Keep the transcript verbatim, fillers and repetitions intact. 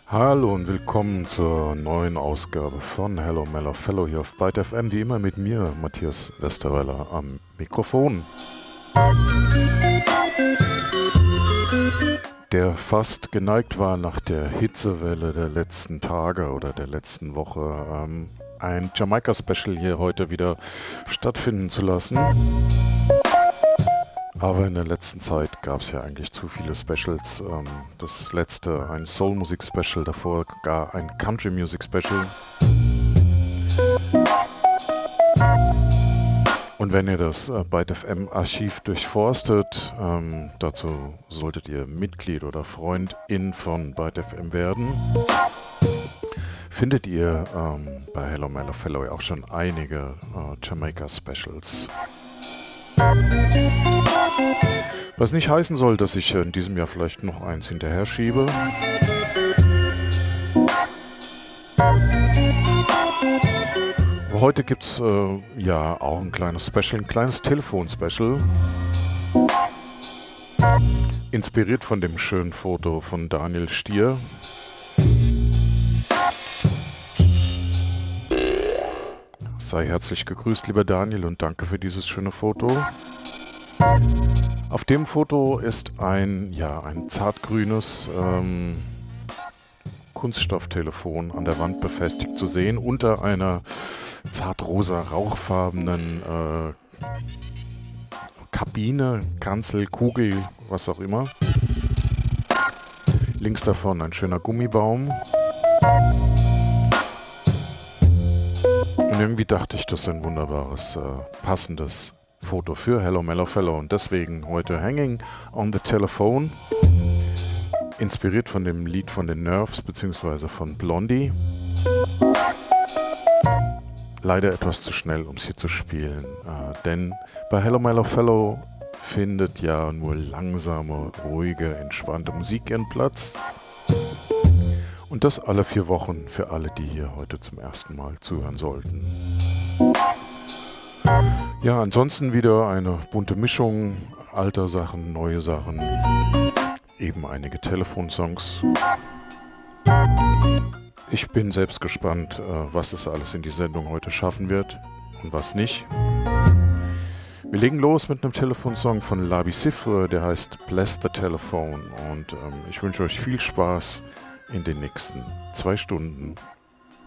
Hallo und willkommen zur neuen Ausgabe von Hello Mellow Fellow hier auf Byte F M, wie immer mit mir, Matthias Westerweiler, am Mikrofon. Der fast geneigt war, nach der Hitzewelle der letzten Tage oder der letzten Woche ähm, ein Jamaika-Special hier heute wieder stattfinden zu lassen. Aber in der letzten Zeit gab es ja eigentlich zu viele Specials. Ähm, das letzte ein Soul-Musik-Special, davor gar ein Country-Music-Special. Und wenn ihr das äh, Byte F M-Archiv durchforstet, ähm, dazu solltet ihr Mitglied oder Freundin von Byte F M werden, findet ihr ähm, bei Hello Mellow Fellow auch schon einige äh, Jamaika-Specials. Was nicht heißen soll, dass ich in diesem Jahr vielleicht noch eins hinterher schiebe. Aber heute gibt es äh, ja auch ein kleines Special, ein kleines Telefon-Special. Inspiriert von dem schönen Foto von Daniel Stier. Sei herzlich gegrüßt, lieber Daniel, und danke für dieses schöne Foto. Auf dem Foto ist ein, ja, ein zartgrünes ähm, Kunststofftelefon an der Wand befestigt zu sehen, unter einer zartrosa rauchfarbenen äh, Kabine, Kanzel, Kugel, was auch immer. Links davon ein schöner Gummibaum. Und irgendwie dachte ich, das ist ein wunderbares, äh, passendes Foto für Hello Mellow Fellow. Und deswegen heute Hanging on the Telephone. Inspiriert von dem Lied von den Nerves bzw. von Blondie. Leider etwas zu schnell, um es hier zu spielen. Äh, denn bei Hello Mellow Fellow findet ja nur langsame, ruhige, entspannte Musik ihren Platz. Und das alle vier Wochen für alle, die hier heute zum ersten Mal zuhören sollten. Ja, ansonsten wieder eine bunte Mischung alter Sachen, neue Sachen, eben einige Telefonsongs. Ich bin selbst gespannt, was es alles in die Sendung heute schaffen wird und was nicht. Wir legen los mit einem Telefonsong von Labi Siffre, der heißt Bless the Telephone, und ähm, ich wünsche euch viel Spaß in den nächsten zwei Stunden